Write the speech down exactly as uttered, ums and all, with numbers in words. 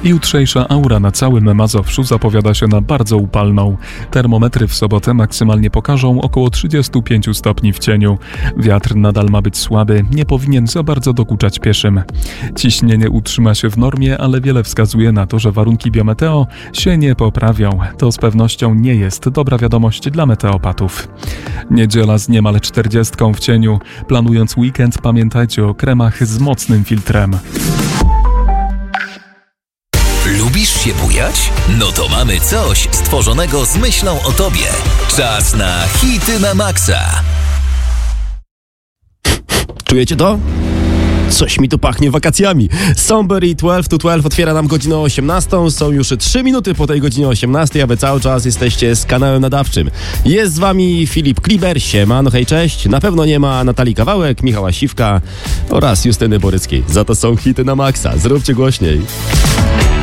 Jutrzejsza aura na całym Mazowszu zapowiada się na bardzo upalną. Termometry w sobotę maksymalnie pokażą około trzydzieści pięć stopni w cieniu. Wiatr nadal ma być słaby, nie powinien za bardzo dokuczać pieszym. Ciśnienie utrzyma się w normie, ale wiele wskazuje na to, że warunki biometeo się nie poprawią. To z pewnością nie jest dobra wiadomość dla meteopatów. Niedziela z niemal czterdziestką w cieniu. Planując weekend, pamiętajcie o kremach z mocnym filtrem. Lubisz się bujać? No to mamy coś stworzonego z myślą o tobie. Czas na hity na maksa. Czujecie to? Coś mi tu pachnie wakacjami. Somebody dwanaście to dwanaście otwiera nam godzinę osiemnastą. Są już trzy minuty po tej godzinie osiemnastej, a wy cały czas jesteście z kanałem nadawczym. Jest z wami Filip Kliber, siemano, hej, cześć. Na pewno nie ma Natalii Kawałek, Michała Siwka oraz Justyny Boryckiej. Za to są hity na maksa. Zróbcie głośniej.